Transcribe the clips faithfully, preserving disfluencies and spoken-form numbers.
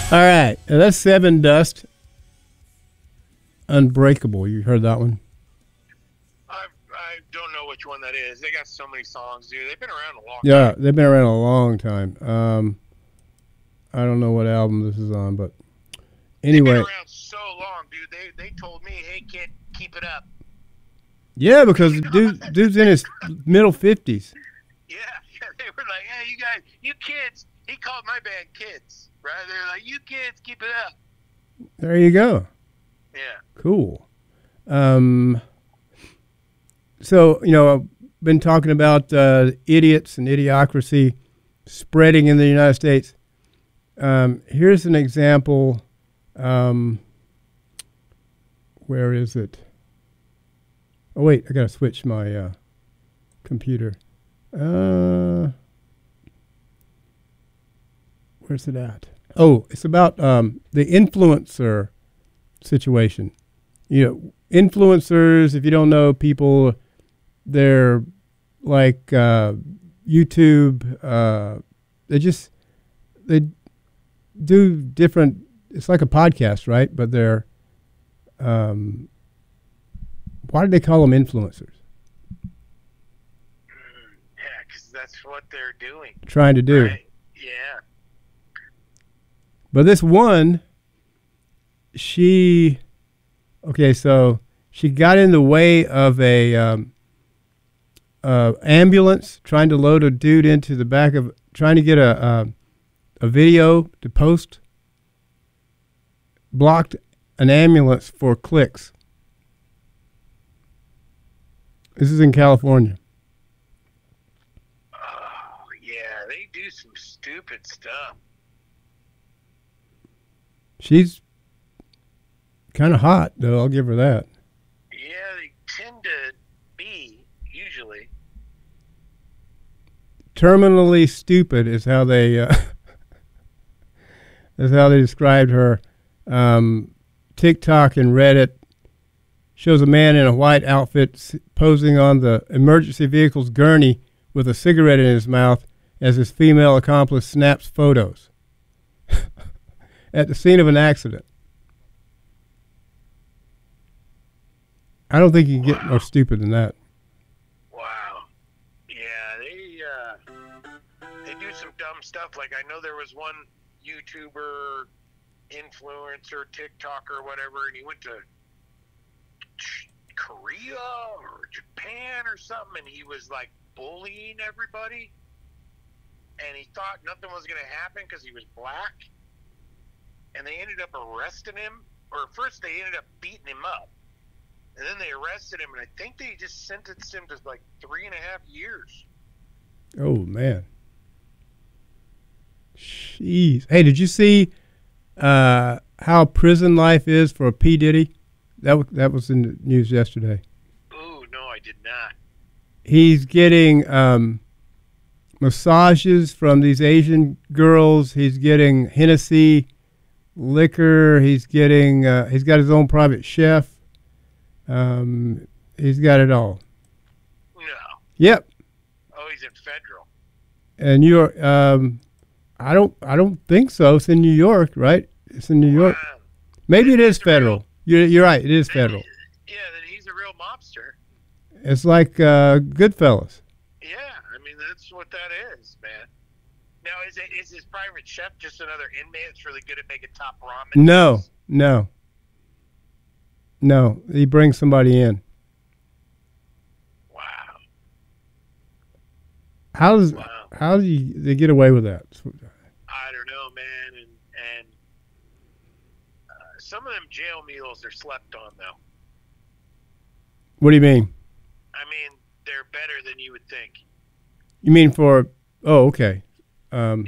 All right, now that's Seven Dust. Unbreakable. You heard that one? I I don't know which one that is. They got so many songs, dude. They've been around a long Yeah, time. they've been around a long time. Um, I don't know what album this is on, but anyway. They've been around so long, dude. They they told me, hey, kid, keep it up. Yeah, because dude, dude's in his middle fifties. Yeah, yeah, they were like, hey, you guys, you kids. He called my band kids, right? They're like, you kids, keep it up. There you go. Yeah. Cool. Um, so, you know, I've been talking about uh, idiots and idiocracy spreading in the United States. Um, here's an example. Um, where is it? Oh, wait, I got to switch my uh, computer. Uh, where's it at? Oh, it's about um, the influencer situation. You know, influencers, if you don't know people, they're like uh, YouTube. Uh, they just, they do different, it's like a podcast, right? But they're, um, why do they call them influencers? Yeah, because that's what they're doing. Trying to do. Right? Yeah. But this one, she, okay, so she got in the way of a um, uh, ambulance trying to load a dude into the back of, trying to get a a, a video to post. Blocked an ambulance for clicks. This is in California. Oh, yeah, they do some stupid stuff. She's kind of hot, though. I'll give her that. Yeah, they tend to be, usually. Terminally stupid is how they uh, is how they described her. Um, TikTok and Reddit shows a man in a white outfit posing on the emergency vehicle's gurney with a cigarette in his mouth as his female accomplice snaps photos at the scene of an accident. I don't think you can Wow. get more stupid than that. Wow. Yeah, they uh, they do some dumb stuff. Like, I know there was one YouTuber, influencer, TikToker, whatever, and he went to Korea or Japan or something, and he was like bullying everybody, and he thought nothing was going to happen because he was black, and they ended up arresting him. Or first they ended up beating him up, and then they arrested him, and I think they just sentenced him to like three and a half years. Oh, man. Jeez. Hey, did you see uh, how prison life is for P. Diddy? That was, that was in the news yesterday. Ooh, no, I did not. He's getting um, massages from these Asian girls. He's getting Hennessy liquor. He's getting. Uh, he's got his own private chef. Um, he's got it all. No. Yep. Oh, he's in federal. And you're. Um, I don't. I don't think so. It's in New York, right? It's in New York. Wow. Maybe it is He's a real- federal. You're, you're right. It is federal. Yeah, then he's a real mobster. It's like uh, Goodfellas. Yeah, I mean, that's what that is, man. Now, is it is his private chef just another inmate that's really good at making top ramen? No, dishes? no, no. He brings somebody in. Wow. How does Wow. how do you, they get away with that? I don't know, man. And and uh, some of them jail meals are slept on, though. What do you mean? I mean, they're better than you would think. You mean for? Oh, okay. Um, Yeah.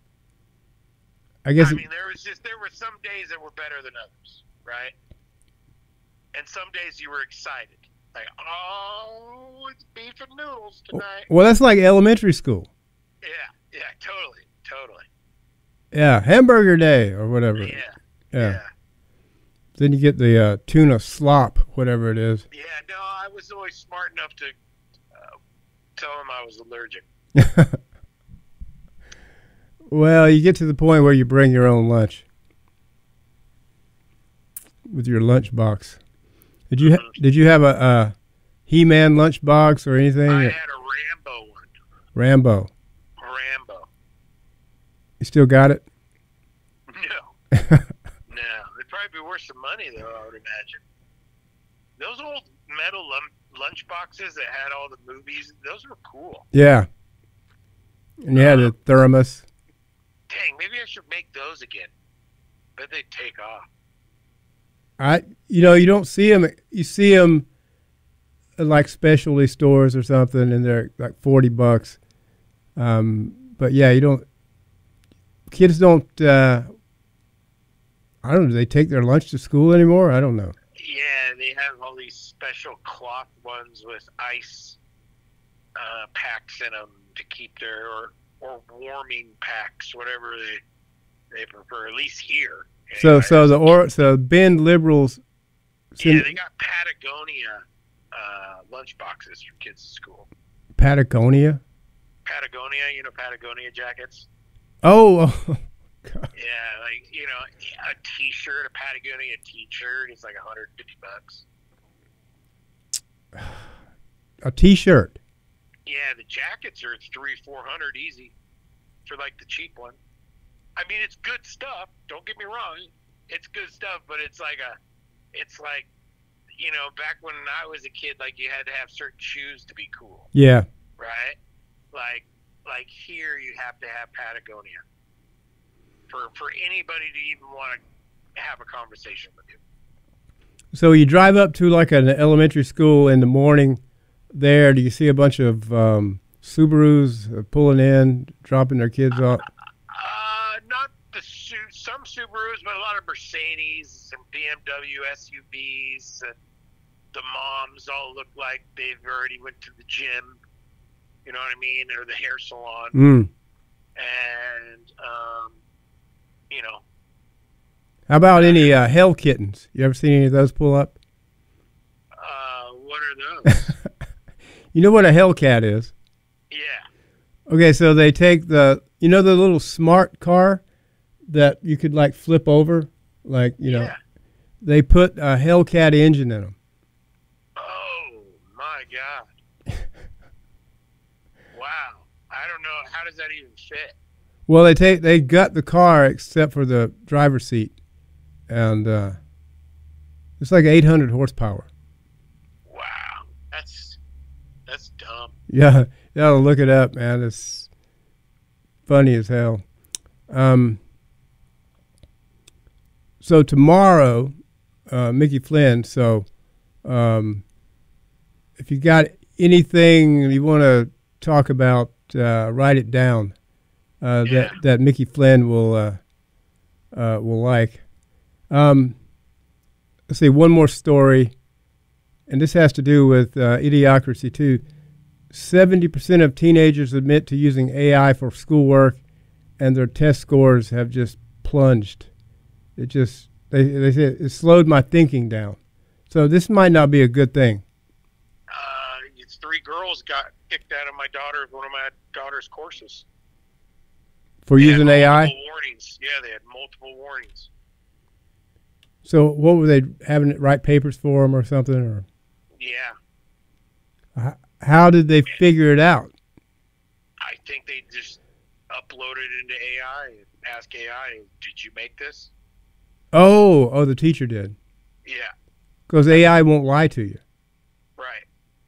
I guess. I it- mean, there was just there were some days that were better than others, right? And some days you were excited, like, oh, it's beef and noodles tonight. well, that's like elementary school. Yeah, yeah, totally, totally. Yeah, hamburger day or whatever. Yeah, Yeah. yeah, Then you get the uh, tuna slop, whatever it is. yeah. No, I was always smart enough to uh, tell him I was allergic. Well, you get to the point where you bring your own lunch. with your lunchbox. Did you ha- Mhm. did you have a, a He-Man lunchbox or anything? I had a Rambo one. Rambo. Rambo. You still got it? No. No. It'd probably be worth some money, though, I would imagine. Those old metal lum- lunch boxes that had all the movies, those were cool. Yeah. And you had a thermos. Dang, maybe I should make those again. Bet they'd take off. I, you know, you don't see them. You see them at like specialty stores or something, and they're like forty bucks. Um, but yeah, you don't. Kids don't. Uh, I don't know. Do they take their lunch to school anymore? I don't know. Yeah, they have all these special cloth ones with ice uh, packs in them to keep their or, or warming packs, whatever they they prefer. At least here. So, Anyway. so the or so Bend liberals. Yeah, they got Patagonia uh, lunch boxes for kids at school. Patagonia. Patagonia, you know Patagonia jackets. Oh, oh God. Yeah, like you know, a T-shirt, a Patagonia T-shirt is like a hundred fifty bucks. A T-shirt. Yeah, the jackets are three, four hundred easy for like the cheap one. I mean, it's good stuff. Don't get me wrong, it's good stuff, but it's like a, it's like, you know, back when I was a kid, like you had to have certain shoes to be cool, Yeah. right? Like, like here you have to have Patagonia for for anybody to even want to have a conversation with you. So you drive up to like an elementary school in the morning. There, do you see a bunch of um, Subarus uh, pulling in, dropping their kids off? Uh, not the su- some Subarus, but a lot of Mercedes, some B M W S U Vs, and the moms all look like they've already went to the gym. You know what I mean, or the hair salon, Mm. and um, you know. How about any uh, hell kittens? You ever seen any of those pull up? Uh, what are those? You know what a Hellcat is? Yeah. Okay, so they take the, you know, the little smart car that you could like flip over, like you know, Yeah. they put a Hellcat engine in them. Oh my God. Wow. I don't know. How does that even fit? Well, they take they gut the car except for the driver's seat, and uh, it's like eight hundred horsepower. Wow. That's that's dumb. Yeah, you gotta look it up, man. It's funny as hell. Um, so tomorrow, uh, Mickey Flynn. So, um, if you got anything you want to talk about, uh, write it down. Uh, Yeah. That that Mickey Flynn will uh, uh, will like. Um, let's see one more story, and this has to do with uh, Idiocracy too. Seventy percent of teenagers admit to using A I for schoolwork, and their test scores have just plunged. It just they they say it slowed my thinking down. So this might not be a good thing. Uh, it's three girls got kicked out of my daughter, one of my daughter's courses. For They had using A I. multiple warnings. Yeah, they had multiple warnings. So what were they having it write papers for them or something? Or Yeah, h- how did they figure it out? I think they just uploaded it into A I and asked A I, "Did you make this?" Oh, oh, the teacher did. Yeah, Because A I won't lie to you. right.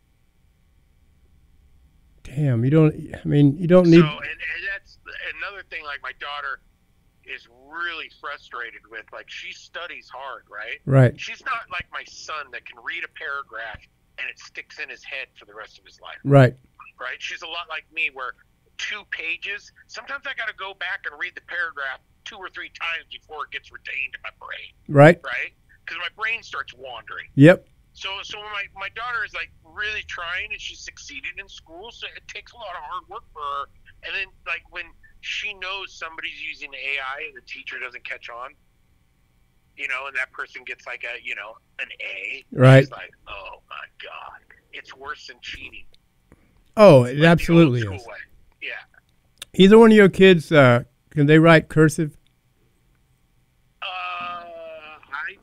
Damn, you don't. I mean, you don't need. So, and, and that's another thing. Like my daughter is really frustrated with. Like she studies hard, right? Right. She's not like my son that can read a paragraph and it sticks in his head for the rest of his life. Right. Right? She's a lot like me where two pages, sometimes I got to go back and read the paragraph two or three times before it gets retained in my brain, Right. right? Because my brain starts wandering. Yep. So so my, my daughter is like really trying and she's succeeded in school, so it takes a lot of hard work for her. And then like when she knows somebody's using A I and the teacher doesn't catch on, you know, and that person gets like a, you know, an A. Right. She's like, oh my God, it's worse than cheating. Oh, it Like the absolutely old is. school way. Yeah. Either one of your kids, uh, can they write cursive? Uh, I don't think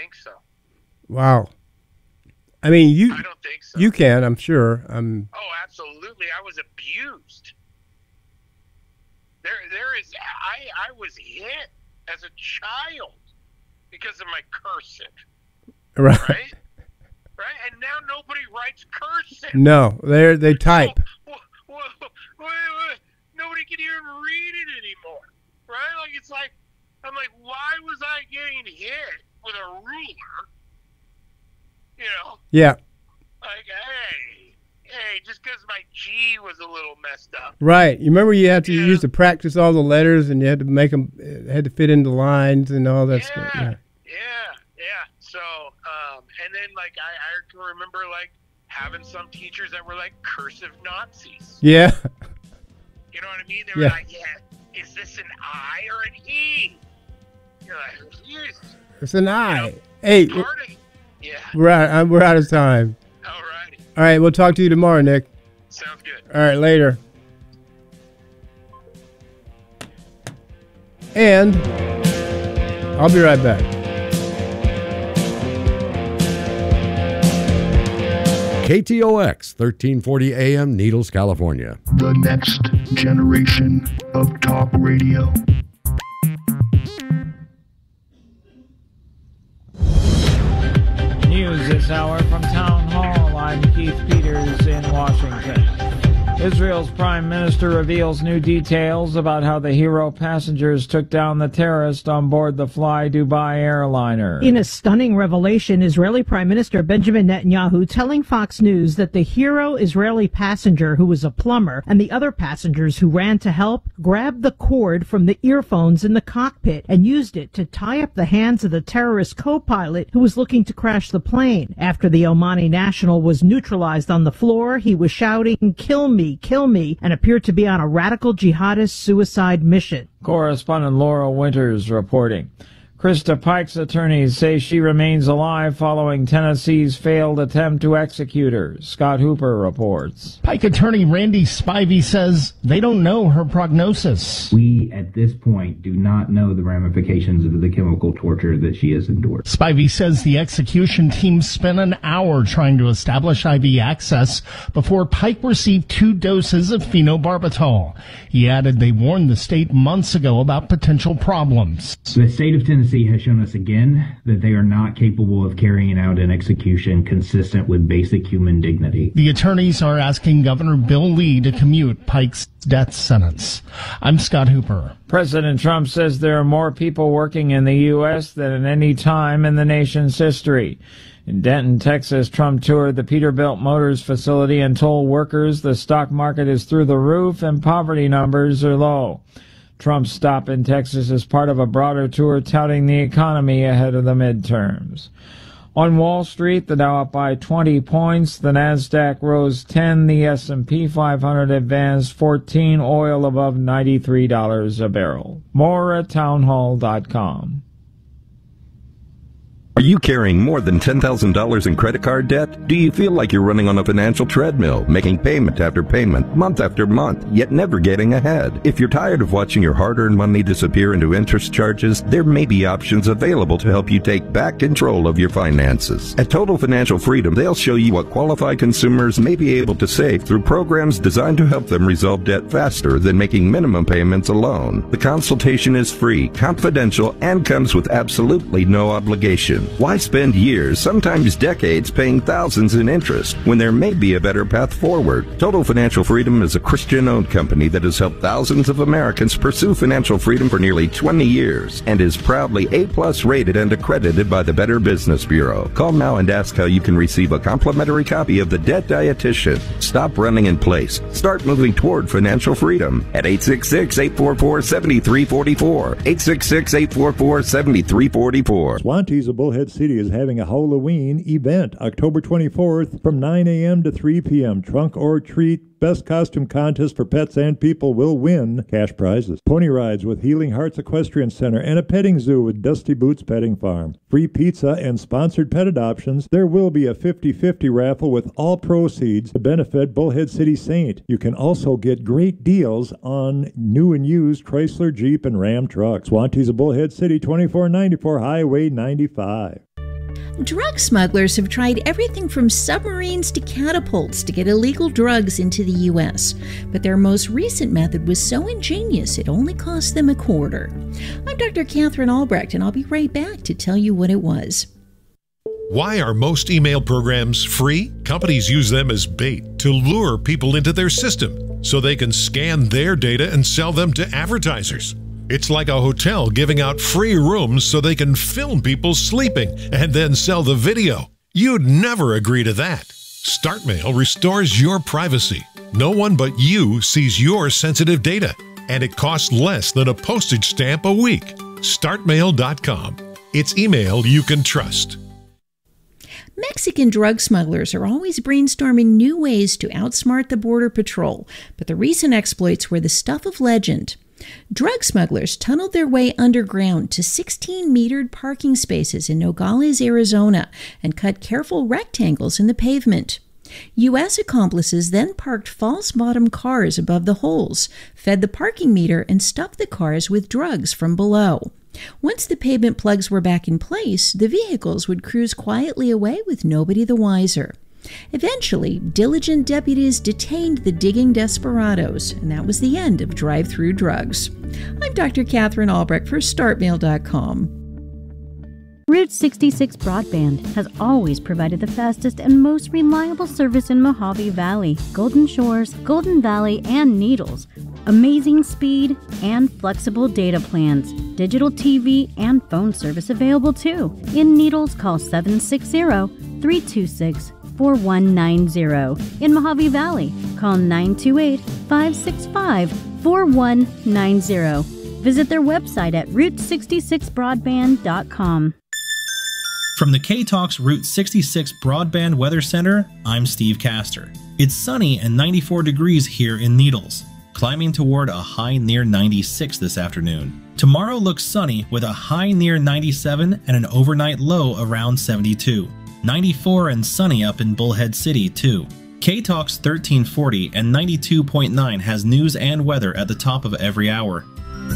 think so. Wow. I mean, you I don't think so. you can, I'm sure. Um, oh, absolutely. I was abused. There, there is. I, I was hit as a child because of my cursive. right. Right. Right. And now nobody writes cursive. No, they they type. Well, well, well, well, nobody can even read it anymore. Right. Like it's like I'm like, why was I getting hit with a ruler? You know. Yeah. Like, hey, hey, just because my G was a little messed up. Right. You remember you had to Yeah. you used to practice all the letters, and you had to make them had to fit into lines and all that Yeah, stuff. Yeah. yeah, yeah. So, um, and then like I, I can remember like having some teachers that were like cursive Nazis. Yeah. You know what I mean? They were Yeah. like, yeah, is this an I or an E? You're like, yes. It's an I. You know, Hey, part of, yeah. we're out. We're out of time. All righty. All right, we'll talk to you tomorrow, Nick. Sounds good. All right, later. And I'll be right back. K T O X, thirteen forty A M, Needles, California. The next generation of talk radio. News this hour from Town Hall. I'm Keith Peters in Washington. Israel's prime minister reveals new details about how the hero passengers took down the terrorist on board the Fly Dubai airliner. In a stunning revelation, Israeli Prime Minister Benjamin Netanyahu telling Fox News that the hero Israeli passenger, who was a plumber, and the other passengers who ran to help, grabbed the cord from the earphones in the cockpit and used it to tie up the hands of the terrorist co-pilot who was looking to crash the plane. After the Omani national was neutralized on the floor, he was shouting, "Kill me, kill me," and appeared to be on a radical jihadist suicide mission. Correspondent Laura Winters reporting. Krista Pike's attorneys say she remains alive following Tennessee's failed attempt to execute her. Scott Hooper reports. Pike attorney Randy Spivey says they don't know her prognosis. We, at this point, do not know the ramifications of the chemical torture that she has endured. Spivey says the execution team spent an hour trying to establish I V access before Pike received two doses of phenobarbital. He added they warned the state months ago about potential problems. The state of Tennessee has shown us again that they are not capable of carrying out an execution consistent with basic human dignity. The attorneys are asking Governor Bill Lee to commute Pike's death sentence. I'm Scott Hooper. President Trump says there are more people working in the U S than at any time in the nation's history. In Denton, Texas, Trump toured the Peterbilt Motors facility and told workers the stock market is through the roof and poverty numbers are low. Trump's stop in Texas is part of a broader tour touting the economy ahead of the midterms. On Wall Street, the Dow up by twenty points, the Nasdaq rose ten, the S and P five hundred advanced fourteen, oil above ninety-three dollars a barrel. More at townhall dot com. Are you carrying more than ten thousand dollars in credit card debt? Do you feel like you're running on a financial treadmill, making payment after payment, month after month, yet never getting ahead? If you're tired of watching your hard-earned money disappear into interest charges, there may be options available to help you take back control of your finances. At Total Financial Freedom, they'll show you what qualified consumers may be able to save through programs designed to help them resolve debt faster than making minimum payments alone. The consultation is free, confidential, and comes with absolutely no obligation. Why spend years, sometimes decades, paying thousands in interest when there may be a better path forward? Total Financial Freedom is a Christian-owned company that has helped thousands of Americans pursue financial freedom for nearly twenty years and is proudly A-plus rated and accredited by the Better Business Bureau. Call now and ask how you can receive a complimentary copy of The Debt Dietitian. Stop running in place. Start moving toward financial freedom at eight six six, eight four four, seven three four four. eight six six, eight four four, seven three four four. Swantees of Bullhead City is having a Halloween event October twenty-fourth from nine a.m. to three p.m. Trunk or treat. Best costume contest for pets and people will win cash prizes. Pony rides with Healing Hearts Equestrian Center and a petting zoo with Dusty Boots Petting Farm. Free pizza and sponsored pet adoptions. There will be a fifty-fifty raffle with all proceeds to benefit Bullhead City Saint. You can also get great deals on new and used Chrysler, Jeep, and Ram trucks. Swantees of Bullhead City, twenty-four ninety-four Highway ninety-five. Drug smugglers have tried everything from submarines to catapults to get illegal drugs into the U S, but their most recent method was so ingenious it only cost them a quarter. I'm Doctor Catherine Albrecht, and I'll be right back to tell you what it was. Why are most email programs free? Companies use them as bait to lure people into their system so they can scan their data and sell them to advertisers. It's like a hotel giving out free rooms so they can film people sleeping and then sell the video. You'd never agree to that. StartMail restores your privacy. No one but you sees your sensitive data, and it costs less than a postage stamp a week. start mail dot com. It's email you can trust. Mexican drug smugglers are always brainstorming new ways to outsmart the Border Patrol, but the recent exploits were the stuff of legend. Drug smugglers tunneled their way underground to sixteen metered parking spaces in Nogales, Arizona, and cut careful rectangles in the pavement. U S accomplices then parked false bottom cars above the holes, fed the parking meter, and stuffed the cars with drugs from below. Once the pavement plugs were back in place, the vehicles would cruise quietly away with nobody the wiser. Eventually, diligent deputies detained the digging desperados, and that was the end of drive-through drugs. I'm Doctor Catherine Albrecht for start mail dot com. Route sixty-six Broadband has always provided the fastest and most reliable service in Mojave Valley, Golden Shores, Golden Valley, and Needles. Amazing speed and flexible data plans. Digital T V and phone service available too. In Needles, call seven six zero, three two six, four one nine zero. In Mojave Valley, call nine two eight, five six five, four one nine zero. Visit their website at route sixty-six broadband dot com. From the K-Talks Route sixty-six Broadband Weather Center, I'm Steve Castor. It's sunny and ninety-four degrees here in Needles, climbing toward a high near ninety-six this afternoon. Tomorrow looks sunny with a high near ninety-seven and an overnight low around seventy-two. ninety-four and sunny up in Bullhead City, too. K-Talks thirteen forty and ninety-two point nine has news and weather at the top of every hour.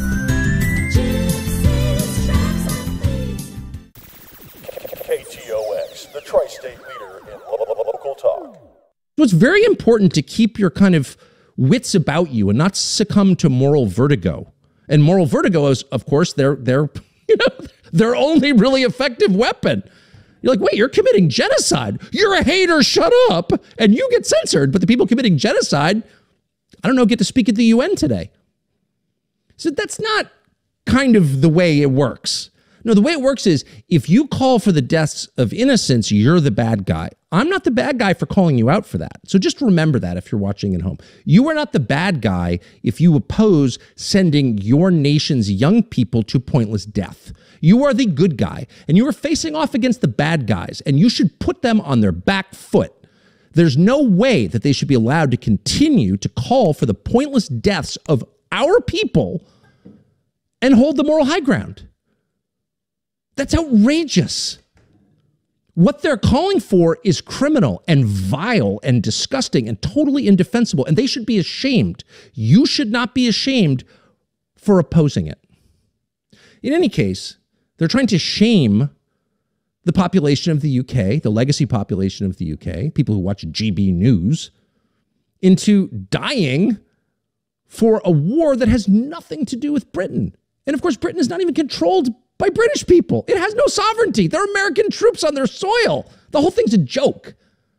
K T O X, the tri-state leader in local talk. So it's very important to keep your kind of wits about you and not succumb to moral vertigo. And moral vertigo is, of course, their their you know their only really effective weapon. You're like, wait, you're committing genocide. You're a hater. Shut up. And you get censored. But the people committing genocide, I don't know, get to speak at the U N today. So that's not kind of the way it works. No, the way it works is if you call for the deaths of innocents, you're the bad guy. I'm not the bad guy for calling you out for that. So just remember that if you're watching at home. You are not the bad guy if you oppose sending your nation's young people to pointless death. You are the good guy, and you are facing off against the bad guys, and you should put them on their back foot. There's no way that they should be allowed to continue to call for the pointless deaths of our people and hold the moral high ground. That's outrageous. What they're calling for is criminal and vile and disgusting and totally indefensible, and they should be ashamed. You should not be ashamed for opposing it. In any case, they're trying to shame the population of the U K, the legacy population of the U K, people who watch G B News, into dying for a war that has nothing to do with Britain. And of course, Britain is not even controlled by British people. It has no sovereignty. There are American troops on their soil. The whole thing's a joke.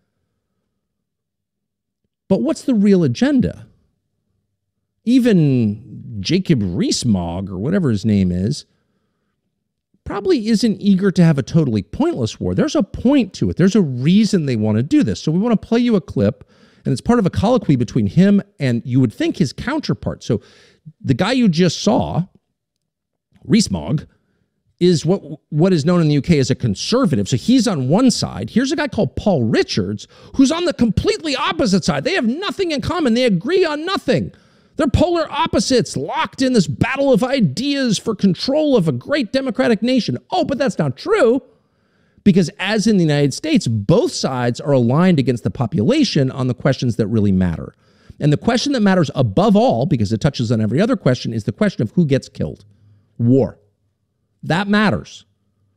But what's the real agenda? Even Jacob Rees-Mogg, or whatever his name is, probably isn't eager to have a totally pointless war. There's a point to it. There's a reason they want to do this. So we want to play you a clip, and it's part of a colloquy between him and, you would think, his counterpart. So the guy you just saw, Rees-Mogg, is what what is known in the U K as a conservative. So he's on one side. Here's a guy called Paul Richards, who's on the completely opposite side. They have nothing in common. They agree on nothing. They're polar opposites, locked in this battle of ideas for control of a great democratic nation. Oh, but that's not true. Because as in the United States, both sides are aligned against the population on the questions that really matter. And the question that matters above all, because it touches on every other question, is the question of who gets killed. War. That matters.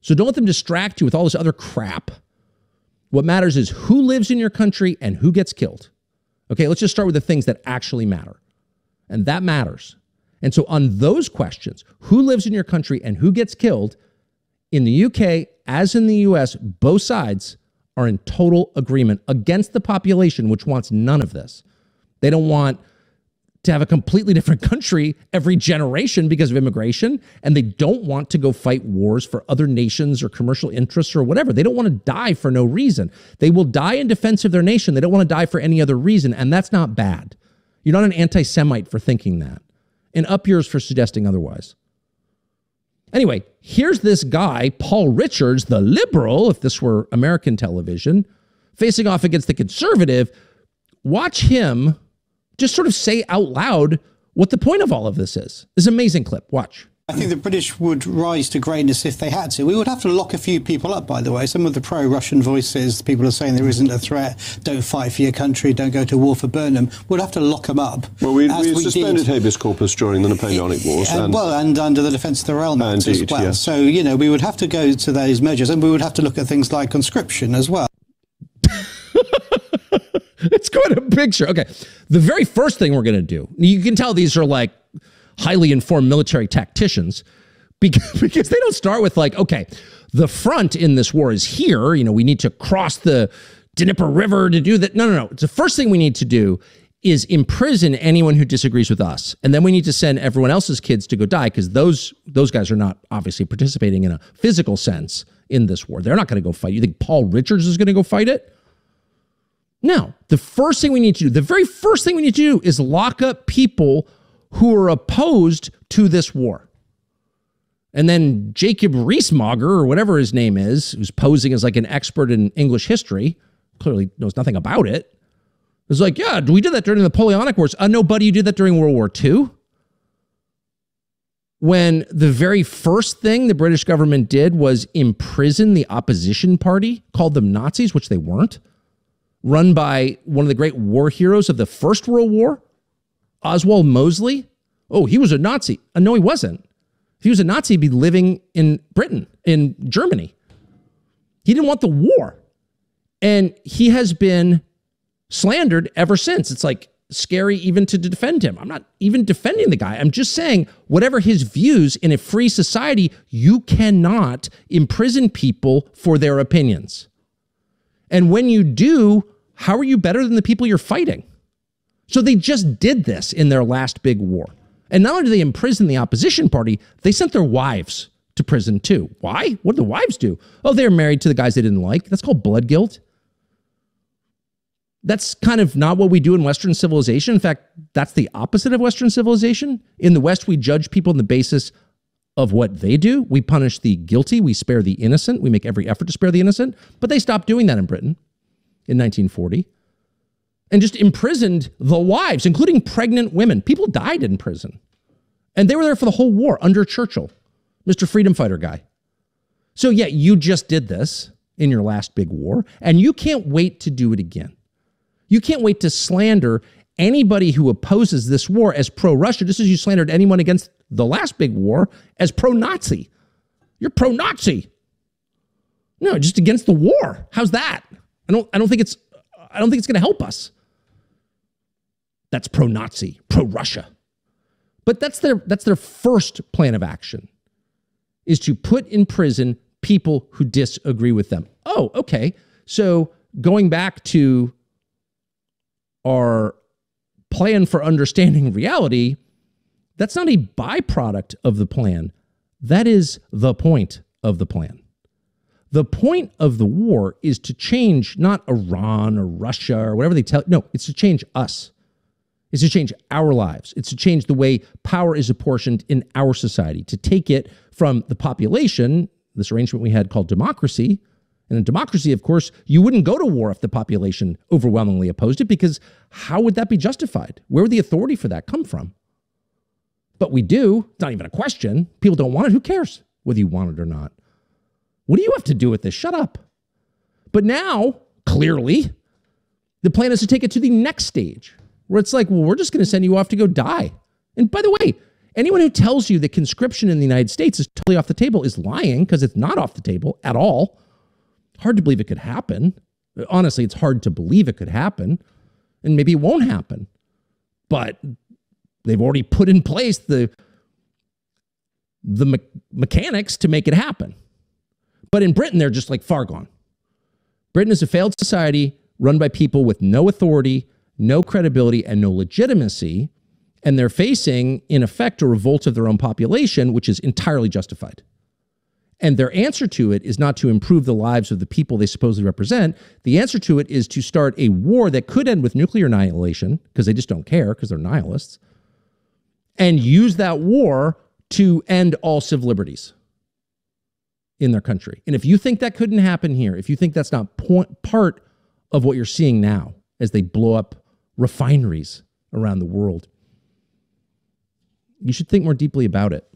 So don't let them distract you with all this other crap. What matters is who lives in your country and who gets killed. Okay, let's just start with the things that actually matter. And that matters. And so on those questions, who lives in your country and who gets killed, in the U K, as in the U S, both sides are in total agreement against the population, which wants none of this. They don't want to have a completely different country every generation because of immigration, and they don't want to go fight wars for other nations or commercial interests or whatever. They don't want to die for no reason. They will die in defense of their nation. They don't want to die for any other reason, and that's not bad. You're not an anti-Semite for thinking that, and up yours for suggesting otherwise. Anyway, here's this guy, Paul Richards, the liberal, if this were American television, facing off against the conservative. Watch him just sort of say out loud what the point of all of this is. This amazing clip. Watch. I think the British would rise to greatness if they had to. We would have to lock a few people up, by the way. Some of the pro-Russian voices, people are saying there isn't a threat, don't fight for your country, don't go to war for Burnham. We'd have to lock them up. Well, we, we, we suspended did. habeas corpus during the Napoleonic Wars. And, and, well, and under the Defence of the Realm Act indeed, as well. yes. So, you know, we would have to go to those measures, and we would have to look at things like conscription as well. It's quite a picture. Okay. The very first thing we're going to do, you can tell these are like highly informed military tacticians because, because they don't start with like, okay, the front in this war is here. You know, we need to cross the Dnieper River to do that. No, no, no. The first thing we need to do is imprison anyone who disagrees with us. And then we need to send everyone else's kids to go die because those, those guys are not obviously participating in a physical sense in this war. They're not going to go fight. You think Paul Richards is going to go fight it? No, the first thing we need to do, the very first thing we need to do is lock up people who are opposed to this war. And then Jacob Rees-Mogg, or whatever his name is, who's posing as like an expert in English history, clearly knows nothing about it. It's like, yeah, we did that during the Napoleonic Wars. Uh, no, buddy, you did that during World War Two. When the very first thing the British government did was imprison the opposition party, called them Nazis, which they weren't, run by one of the great war heroes of the First World War, Oswald Mosley. Oh, he was a Nazi. Uh, no, he wasn't. If he was a Nazi, he'd be living in Britain, in Germany. He didn't want the war. And he has been slandered ever since. It's like scary even to defend him. I'm not even defending the guy. I'm just saying whatever his views, in a free society, you cannot imprison people for their opinions. And when you do, how are you better than the people you're fighting? So they just did this in their last big war. And not only did they imprison the opposition party, they sent their wives to prison too. Why? What did the wives do? Oh, they were married to the guys they didn't like. That's called blood guilt. That's kind of not what we do in Western civilization. In fact, that's the opposite of Western civilization. In the West, we judge people on the basis of what they do. We punish the guilty. We spare the innocent. We make every effort to spare the innocent. But they stopped doing that in Britain in nineteen forty and just imprisoned the wives, including pregnant women. People died in prison. And they were there for the whole war under Churchill, Mister Freedom Fighter guy. So yeah, you just did this in your last big war, and you can't wait to do it again. You can't wait to slander anybody who opposes this war as pro-Russia, just as you slandered anyone against the last big war as pro-Nazi. You're pro-Nazi. No, just against the war. How's that? I don't I don't think it's I don't think it's going to help us. That's pro-Nazi, pro-Russia. But that's their that's their first plan of action, is to put in prison people who disagree with them. Oh, okay. So going back to our plan for understanding reality, that's not a byproduct of the plan. That is the point of the plan. The point of the war is to change not Iran or Russia or whatever they tell. No, it's to change us. It's to change our lives. It's to change the way power is apportioned in our society, to take it from the population, this arrangement we had called democracy. And in democracy, of course, you wouldn't go to war if the population overwhelmingly opposed it, because how would that be justified? Where would the authority for that come from? But we do. It's not even a question. People don't want it. Who cares whether you want it or not? What do you have to do with this? Shut up. But now, clearly, the plan is to take it to the next stage, where it's like, well, we're just going to send you off to go die. And by the way, Anyone who tells you that conscription in the United States is totally off the table is lying, because it's not off the table at all. Hard to believe it could happen. Honestly, it's hard to believe it could happen, and maybe it won't happen. But they've already put in place the, the me- mechanics to make it happen. But in Britain, they're just like far gone. Britain is a failed society run by people with no authority, no credibility, and no legitimacy. And they're facing, in effect, a revolt of their own population, which is entirely justified. And their answer to it is not to improve the lives of the people they supposedly represent. The answer to it is to start a war that could end with nuclear annihilation, because they just don't care, because they're nihilists, and use that war to end all civil liberties in their country. And if you think that couldn't happen here, if you think that's not point, part of what you're seeing now as they blow up refineries around the world, you should think more deeply about it.